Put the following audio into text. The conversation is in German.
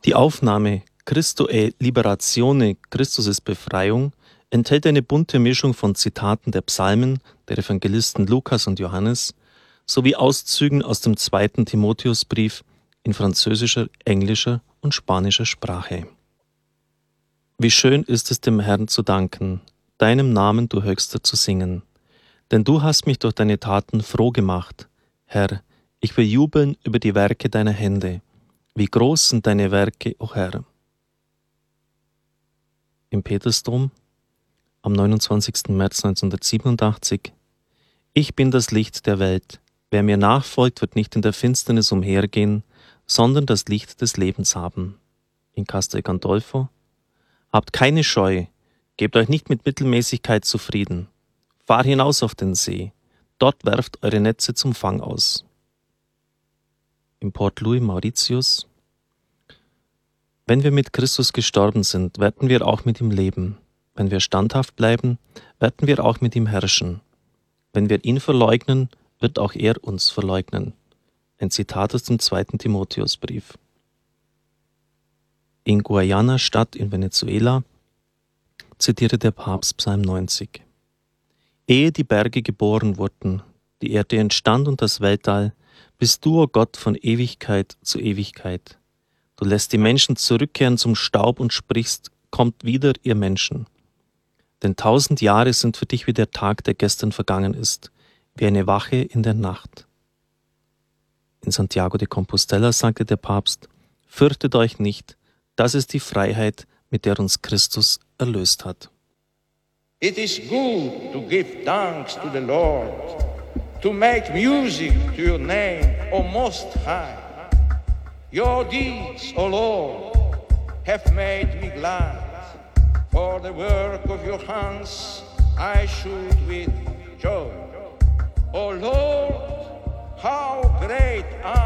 Die Aufnahme Christo è Liberazione, Christus ist Befreiung, enthält eine bunte Mischung von Zitaten der Psalmen, der Evangelisten Lukas und Johannes, sowie Auszügen aus dem 2. Timotheusbrief in französischer, englischer und spanischer Sprache. Wie schön ist es, dem Herrn zu danken, deinem Namen, du Höchster, zu singen. Denn du hast mich durch deine Taten froh gemacht. Herr, ich will jubeln über die Werke deiner Hände. Wie groß sind deine Werke, o Herr. Im Petersdom am 29. März 1987: Ich bin das Licht der Welt. Wer mir nachfolgt, wird nicht in der Finsternis umhergehen, sondern das Licht des Lebens haben. In Castel Gandolfo: Habt keine Scheu, gebt euch nicht mit Mittelmäßigkeit zufrieden. Fahr hinaus auf den See, dort werft eure Netze zum Fang aus. In Port Louis, Mauritius: Wenn wir mit Christus gestorben sind, werden wir auch mit ihm leben. Wenn wir standhaft bleiben, werden wir auch mit ihm herrschen. Wenn wir ihn verleugnen, wird auch er uns verleugnen. Ein Zitat aus dem 2. Timotheusbrief. In Guayana-Stadt in Venezuela zitierte der Papst Psalm 90. Ehe die Berge geboren wurden, die Erde entstand und das Weltall, bist du, o Gott, von Ewigkeit zu Ewigkeit. Du lässt die Menschen zurückkehren zum Staub und sprichst, kommt wieder, ihr Menschen. Denn 1000 Jahre sind für dich wie der Tag, der gestern vergangen ist, wie eine Wache in der Nacht. In Santiago de Compostela sagte der Papst: Fürchtet euch nicht, das ist die Freiheit, mit der uns Christus erlöst hat. It is good to give thanks to the Lord, to make music to your name, O Most High. Your deeds, O Lord, have made me glad. For the work of your hands I should with joy. O Lord, how great are